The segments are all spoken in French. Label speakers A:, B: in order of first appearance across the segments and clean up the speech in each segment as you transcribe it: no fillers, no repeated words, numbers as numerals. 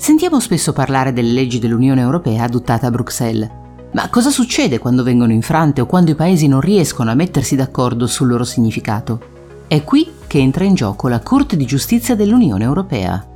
A: Sentiamo spesso parlare delle leggi dell'Unione Europea adottate a Bruxelles. Ma cosa succede quando vengono infrante o quando i paesi non riescono a mettersi d'accordo sul loro significato? È qui che entra in gioco la Corte di Giustizia dell'Unione Europea.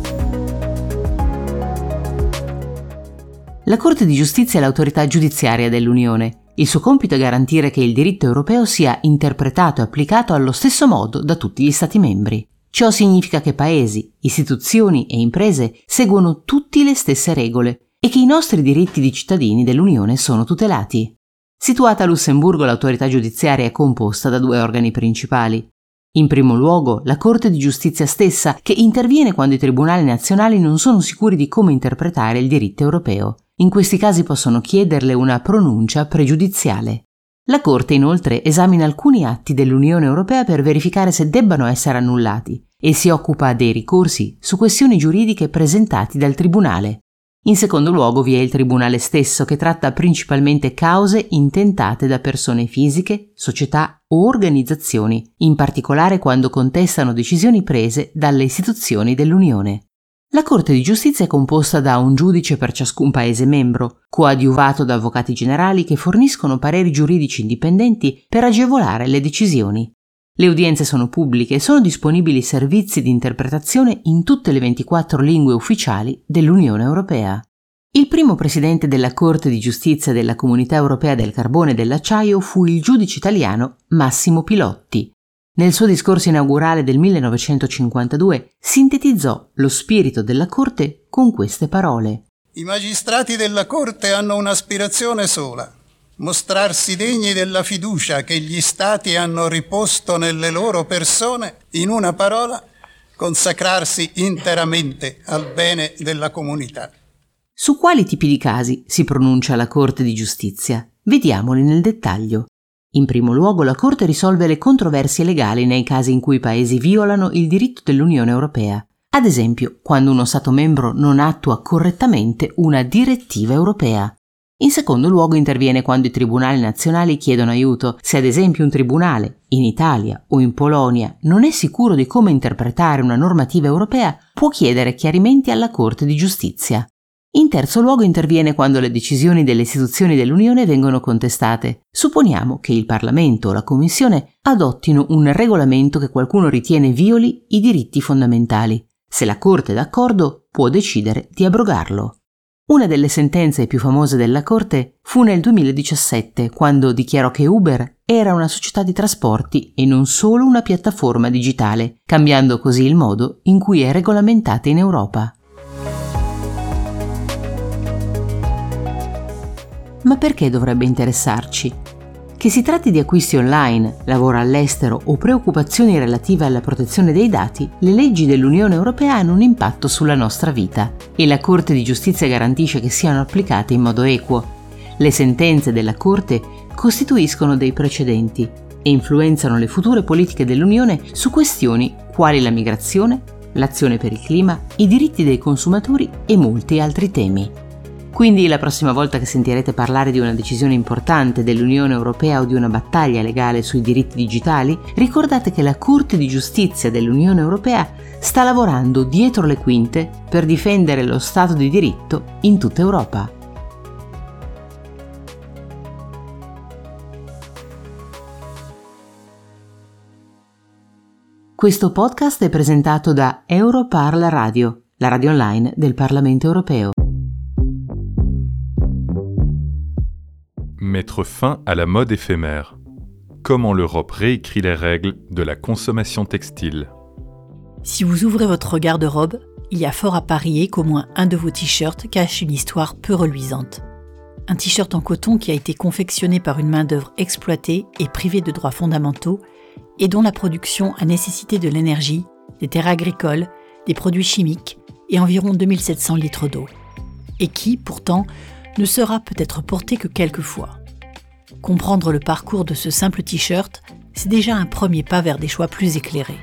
A: La Corte di Giustizia è l'autorità giudiziaria dell'Unione. Il suo compito è garantire che il diritto europeo sia interpretato e applicato allo stesso modo da tutti gli Stati membri. Ciò significa che paesi, istituzioni e imprese seguono tutti le stesse regole e che i nostri diritti di cittadini dell'Unione sono tutelati. Situata a Lussemburgo, l'autorità giudiziaria è composta da 2 organi principali. In primo luogo, la Corte di Giustizia stessa, che interviene quando i tribunali nazionali non sono sicuri di come interpretare il diritto europeo. In questi casi possono chiederle una pronuncia pregiudiziale. La Corte inoltre esamina alcuni atti dell'Unione Europea per verificare se debbano essere annullati e si occupa dei ricorsi su questioni giuridiche presentati dal Tribunale. In secondo luogo vi è il Tribunale stesso, che tratta principalmente cause intentate da persone fisiche, società o organizzazioni, in particolare quando contestano decisioni prese dalle istituzioni dell'Unione. La Corte di Giustizia è composta da un giudice per ciascun Paese membro, coadiuvato da avvocati generali che forniscono pareri giuridici indipendenti per agevolare le decisioni. Le udienze sono pubbliche e sono disponibili servizi di interpretazione in tutte le 24 lingue ufficiali dell'Unione Europea. Il primo presidente della Corte di Giustizia della Comunità Europea del Carbone e dell'Acciaio fu il giudice italiano Massimo Pilotti. Nel suo discorso inaugurale del 1952 sintetizzò lo spirito della Corte con queste parole.
B: I magistrati della Corte hanno un'aspirazione sola: mostrarsi degni della fiducia che gli Stati hanno riposto nelle loro persone, in una parola, consacrarsi interamente al bene della comunità.
A: Su quali tipi di casi si pronuncia la Corte di Giustizia? Vediamoli nel dettaglio. In primo luogo, la Corte risolve le controversie legali nei casi in cui i Paesi violano il diritto dell'Unione Europea. Ad esempio, quando uno Stato membro non attua correttamente una direttiva europea. In secondo luogo, interviene quando i tribunali nazionali chiedono aiuto. Se ad esempio un tribunale, in Italia o in Polonia, non è sicuro di come interpretare una normativa europea, può chiedere chiarimenti alla Corte di Giustizia. In terzo luogo, interviene quando le decisioni delle istituzioni dell'Unione vengono contestate. Supponiamo che il Parlamento o la Commissione adottino un regolamento che qualcuno ritiene violi i diritti fondamentali. Se la Corte è d'accordo, può decidere di abrogarlo. Una delle sentenze più famose della Corte fu nel 2017, quando dichiarò che Uber era una società di trasporti e non solo una piattaforma digitale, cambiando così il modo in cui è regolamentata in Europa. Ma perché dovrebbe interessarci? Che si tratti di acquisti online, lavoro all'estero o preoccupazioni relative alla protezione dei dati, le leggi dell'Unione Europea hanno un impatto sulla nostra vita e la Corte di Giustizia garantisce che siano applicate in modo equo. Le sentenze della Corte costituiscono dei precedenti e influenzano le future politiche dell'Unione su questioni quali la migrazione, l'azione per il clima, i diritti dei consumatori e molti altri temi. Quindi la prossima volta che sentirete parlare di una decisione importante dell'Unione Europea o di una battaglia legale sui diritti digitali, ricordate che la Corte di Giustizia dell'Unione Europea sta lavorando dietro le quinte per difendere lo Stato di diritto in tutta Europa. Questo podcast è presentato da Europarla Radio, la radio online del Parlamento Europeo.
C: Mettre fin à la mode éphémère. Comment l'Europe réécrit les règles de la consommation textile.
D: Si vous ouvrez votre garde-robe, il y a fort à parier qu'au moins un de vos t-shirts cache une histoire peu reluisante. Un t-shirt en coton qui a été confectionné par une main-d'œuvre exploitée et privée de droits fondamentaux et dont la production a nécessité de l'énergie, des terres agricoles, des produits chimiques et environ 2700 litres d'eau. Et qui, pourtant, ne sera peut-être porté que quelques fois. Comprendre le parcours de ce simple t-shirt, c'est déjà un premier pas vers des choix plus éclairés.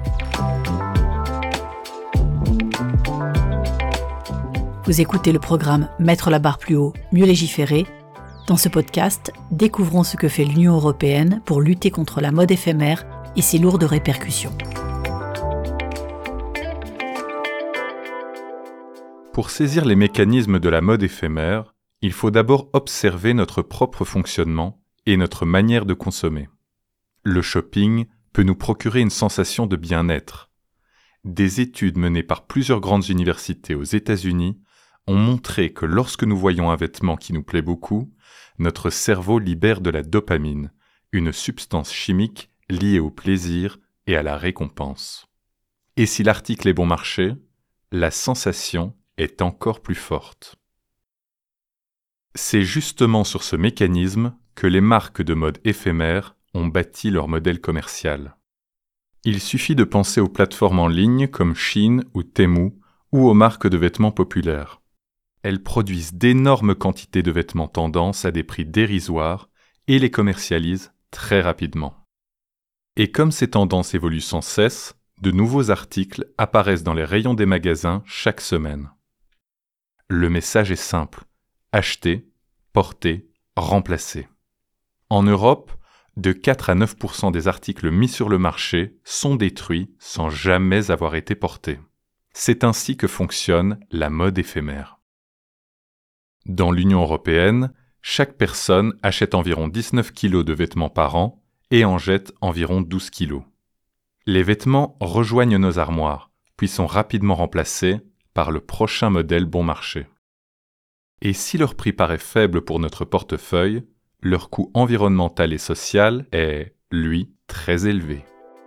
D: Vous écoutez le programme Mettre la barre plus haut, mieux légiférer. Dans ce podcast, découvrons ce que fait l'Union européenne pour lutter contre la mode éphémère et ses lourdes répercussions.
C: Pour saisir les mécanismes de la mode éphémère, il faut d'abord observer notre propre fonctionnement et notre manière de consommer. Le shopping peut nous procurer une sensation de bien-être. Des études menées par plusieurs grandes universités aux États-Unis ont montré que lorsque nous voyons un vêtement qui nous plaît beaucoup, notre cerveau libère de la dopamine, une substance chimique liée au plaisir et à la récompense. Et si l'article est bon marché, la sensation est encore plus forte. C'est justement sur ce mécanisme que les marques de mode éphémère ont bâti leur modèle commercial. Il suffit de penser aux plateformes en ligne comme Shein ou Temu ou aux marques de vêtements populaires. Elles produisent d'énormes quantités de vêtements tendance à des prix dérisoires et les commercialisent très rapidement. Et comme ces tendances évoluent sans cesse, de nouveaux articles apparaissent dans les rayons des magasins chaque semaine. Le message est simple: acheter, porter, remplacer. En Europe, de 4 à 9% des articles mis sur le marché sont détruits sans jamais avoir été portés. C'est ainsi que fonctionne la mode éphémère. Dans l'Union européenne, chaque personne achète environ 19 kg de vêtements par an et en jette environ 12 kg. Les vêtements rejoignent nos armoires, puis sont rapidement remplacés par le prochain modèle bon marché. Et si leur prix paraît faible pour notre portefeuille, leur coût environnemental et social est, lui, très élevé.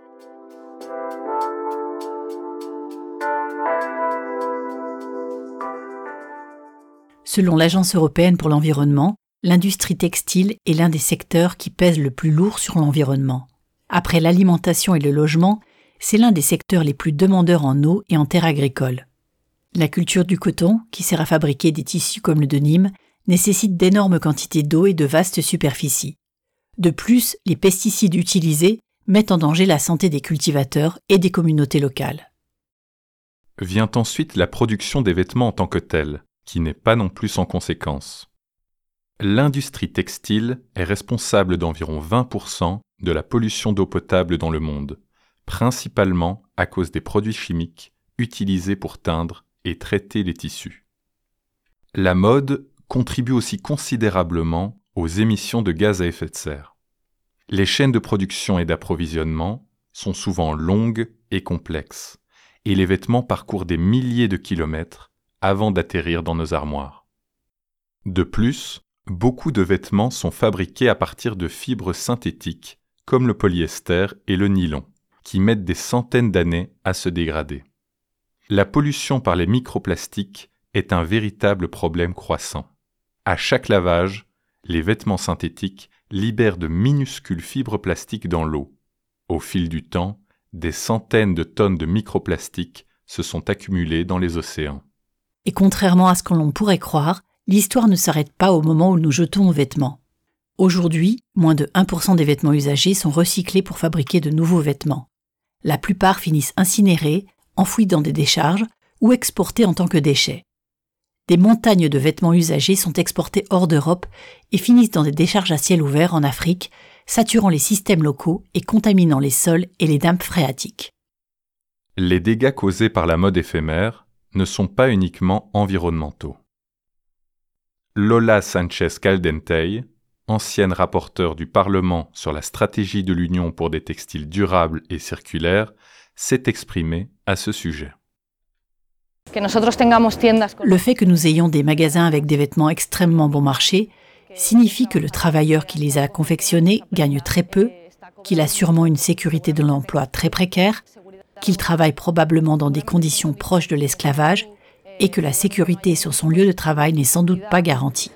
D: Selon l'Agence européenne pour l'environnement, l'industrie textile est l'un des secteurs qui pèsent le plus lourd sur l'environnement. Après l'alimentation et le logement, c'est l'un des secteurs les plus demandeurs en eau et en terres agricoles. La culture du coton, qui sert à fabriquer des tissus comme le de Nîmes, nécessite d'énormes quantités d'eau et de vastes superficies. De plus, les pesticides utilisés mettent en danger la santé des cultivateurs et des communautés locales.
C: Vient ensuite la production des vêtements en tant que telle, qui n'est pas non plus sans conséquences. L'industrie textile est responsable d'environ 20% de la pollution d'eau potable dans le monde, principalement à cause des produits chimiques utilisés pour teindre et traiter les tissus. La mode contribue aussi considérablement aux émissions de gaz à effet de serre. Les chaînes de production et d'approvisionnement sont souvent longues et complexes, et les vêtements parcourent des milliers de kilomètres avant d'atterrir dans nos armoires. De plus, beaucoup de vêtements sont fabriqués à partir de fibres synthétiques, comme le polyester et le nylon, qui mettent des centaines d'années à se dégrader. La pollution par les microplastiques est un véritable problème croissant. À chaque lavage, les vêtements synthétiques libèrent de minuscules fibres plastiques dans l'eau. Au fil du temps, des centaines de tonnes de microplastiques se sont accumulées dans les océans.
D: Et contrairement à ce que l'on pourrait croire, l'histoire ne s'arrête pas au moment où nous jetons nos vêtements. Aujourd'hui, moins de 1% des vêtements usagés sont recyclés pour fabriquer de nouveaux vêtements. La plupart finissent incinérés, enfouis dans des décharges ou exportés en tant que déchets. Des montagnes de vêtements usagés sont exportés hors d'Europe et finissent dans des décharges à ciel ouvert en Afrique, saturant les systèmes locaux et contaminant les sols et les nappes phréatiques.
C: Les dégâts causés par la mode éphémère ne sont pas uniquement environnementaux. Lola Sánchez Caldentey, ancienne rapporteure du Parlement sur la stratégie de l'Union pour des textiles durables et circulaires, s'est exprimée à ce sujet.
D: Le fait que nous ayons des magasins avec des vêtements extrêmement bon marché signifie que le travailleur qui les a confectionnés gagne très peu, qu'il a sûrement une sécurité de l'emploi très précaire, qu'il travaille probablement dans des conditions proches de l'esclavage et que la sécurité sur son lieu de travail n'est sans doute pas garantie.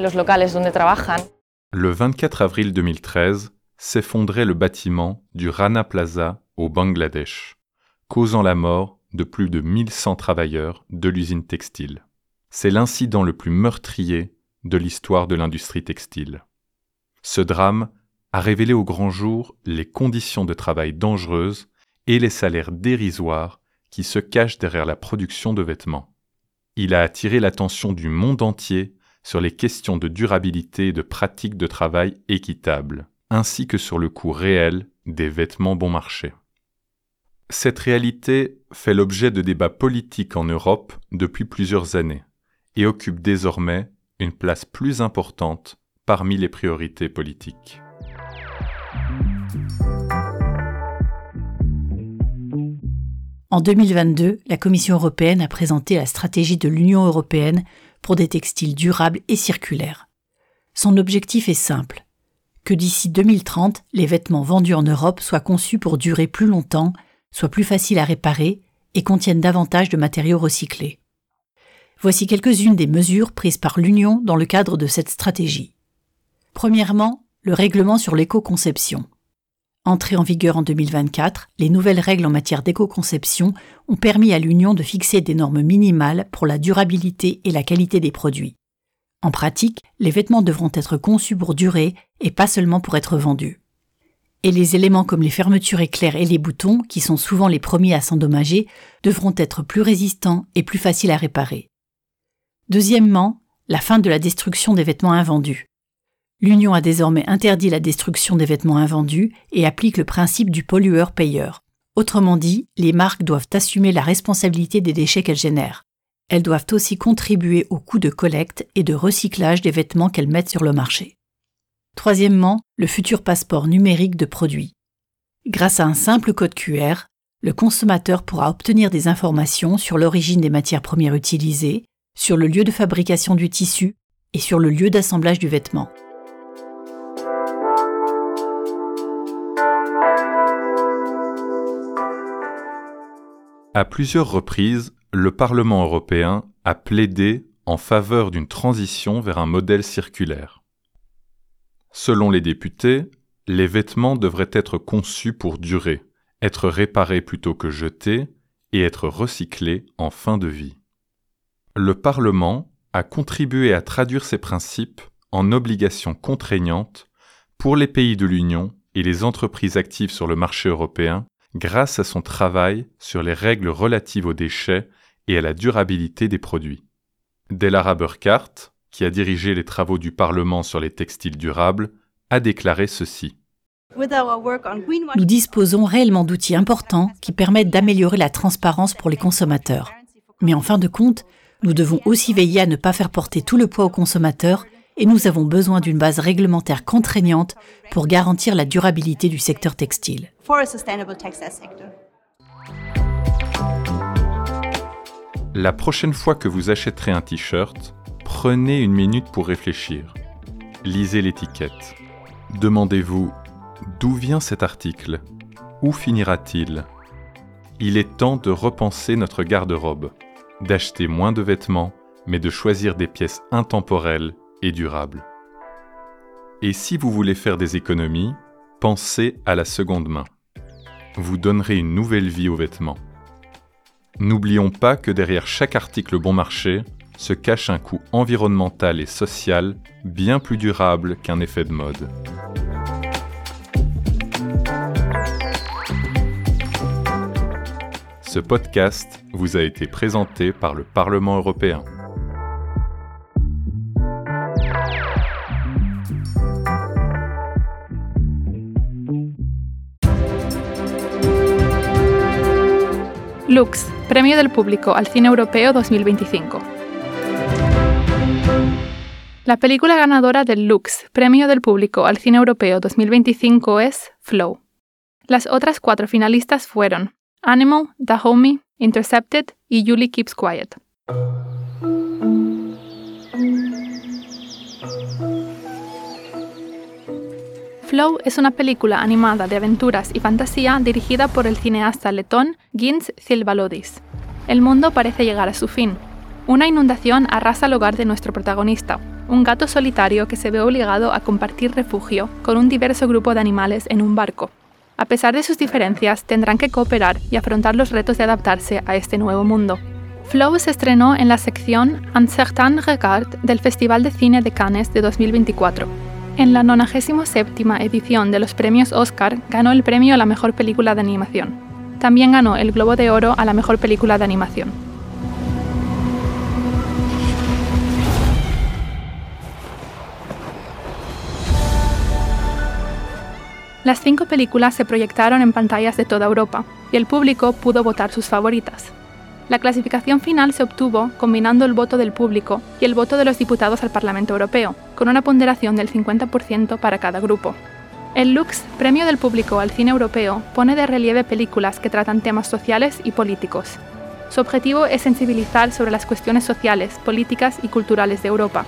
C: Le 24 avril 2013, s'effondrait le bâtiment du Rana Plaza au Bangladesh, causant la mort de plus de 1100 travailleurs de l'usine textile. C'est l'incident le plus meurtrier de l'histoire de l'industrie textile. Ce drame a révélé au grand jour les conditions de travail dangereuses et les salaires dérisoires qui se cachent derrière la production de vêtements. Il a attiré l'attention du monde entier sur les questions de durabilité et de pratiques de travail équitables, ainsi que sur le coût réel des vêtements bon marché. Cette réalité fait l'objet de débats politiques en Europe depuis plusieurs années et occupe désormais une place plus importante parmi les priorités politiques.
D: En 2022, la Commission européenne a présenté la stratégie de l'Union européenne pour des textiles durables et circulaires. Son objectif est simple, que d'ici 2030, les vêtements vendus en Europe soient conçus pour durer plus longtemps, soient plus faciles à réparer et contiennent davantage de matériaux recyclés. Voici quelques-unes des mesures prises par l'Union dans le cadre de cette stratégie. Premièrement, le règlement sur l'éco-conception. Entrées en vigueur en 2024, les nouvelles règles en matière d'éco-conception ont permis à l'Union de fixer des normes minimales pour la durabilité et la qualité des produits. En pratique, les vêtements devront être conçus pour durer et pas seulement pour être vendus. Et les éléments comme les fermetures éclairs et les boutons, qui sont souvent les premiers à s'endommager, devront être plus résistants et plus faciles à réparer. Deuxièmement, la fin de la destruction des vêtements invendus. L'Union a désormais interdit la destruction des vêtements invendus et applique le principe du pollueur-payeur. Autrement dit, les marques doivent assumer la responsabilité des déchets qu'elles génèrent. Elles doivent aussi contribuer au coût de collecte et de recyclage des vêtements qu'elles mettent sur le marché. Troisièmement, le futur passeport numérique de produits. Grâce à un simple code QR, le consommateur pourra obtenir des informations sur l'origine des matières premières utilisées, sur le lieu de fabrication du tissu et sur le lieu d'assemblage du vêtement.
C: À plusieurs reprises, le Parlement européen a plaidé en faveur d'une transition vers un modèle circulaire. Selon les députés, les vêtements devraient être conçus pour durer, être réparés plutôt que jetés et être recyclés en fin de vie. Le Parlement a contribué à traduire ces principes en obligations contraignantes pour les pays de l'Union et les entreprises actives sur le marché européen grâce à son travail sur les règles relatives aux déchets et à la durabilité des produits. Delara Burkhardt, qui a dirigé les travaux du Parlement sur les textiles durables, a déclaré ceci.
D: Nous disposons réellement d'outils importants qui permettent d'améliorer la transparence pour les consommateurs. Mais en fin de compte, nous devons aussi veiller à ne pas faire porter tout le poids aux consommateurs et nous avons besoin d'une base réglementaire contraignante pour garantir la durabilité du secteur textile.
C: La prochaine fois que vous achèterez un t-shirt, prenez une minute pour réfléchir. Lisez l'étiquette. Demandez-vous d'où vient cet article ? Où finira-t-il ? Il est temps de repenser notre garde-robe, d'acheter moins de vêtements, mais de choisir des pièces intemporelles et durables. Et si vous voulez faire des économies, pensez à la seconde main. Vous donnerez une nouvelle vie aux vêtements. N'oublions pas que derrière chaque article bon marché se cache un coût environnemental et social bien plus durable qu'un effet de mode. Ce podcast vous a été présenté par le Parlement européen.
E: Lux, Premio del Público al Cine Europeo 2025. La película ganadora del Lux, Premio del Público al Cine Europeo 2025 es Flow. Las otras 4 finalistas fueron Animal, The Homie, Intercepted y Julie Keeps Quiet. Flow es una película animada de aventuras y fantasía dirigida por el cineasta letón Gins Xilvalodis. El mundo parece llegar a su fin. Una inundación arrasa el hogar de nuestro protagonista, un gato solitario que se ve obligado a compartir refugio con un diverso grupo de animales en un barco. A pesar de sus diferencias, tendrán que cooperar y afrontar los retos de adaptarse a este nuevo mundo. Flow se estrenó en la sección Un certain regard del Festival de Cine de Cannes de 2024. En la 97ª edición de los premios Oscar ganó el premio a la mejor película de animación. También ganó el Globo de Oro a la mejor película de animación. Las 5 películas se proyectaron en pantallas de toda Europa y el público pudo votar sus favoritas. La clasificación final se obtuvo combinando el voto del público y el voto de los diputados al Parlamento Europeo, con una ponderación del 50% para cada grupo. El Lux, Premio del Público al Cine Europeo, pone de relieve películas que tratan temas sociales y políticos. Su objetivo es sensibilizar sobre las cuestiones sociales, políticas y culturales de Europa.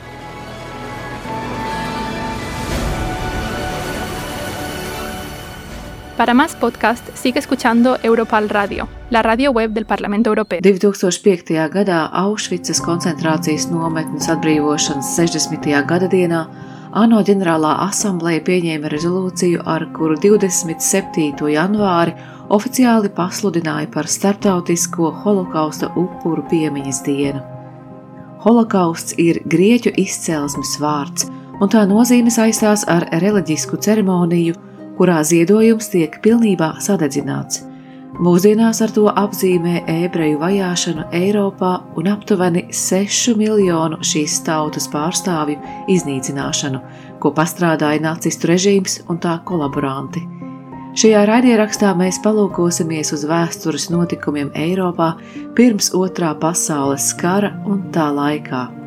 E: Para más podcast, sigue escuchando Europal Radio, la radio web del Parlamento Europeo.
F: 2005. gadā Aušvicas koncentrācijas nometnes atbrīvošanas 60. gada dienā ANO ģenerālā asambleja pieņēma rezolūciju, ar kuru 27. janvāri oficiāli pasludināja par starptautisko holokausta upuru piemiņas dienu. Holokausts ir grieķu izcelsmes vārds, un tā nozīme saistās ar reliģisku ceremoniju, kurā ziedojums tiek pilnībā sadedzināts. Mūsdienās ar to apzīmē ebreju vajāšanu Eiropā un aptuveni 6 miljonu šīs tautas pārstāvju iznīcināšanu, ko pastrādāja nacistu režīms un tā kolaboranti. Šajā raidierakstā mēs palūkosimies uz vēstures notikumiem Eiropā pirms Otrā pasaules kara un tā laikā.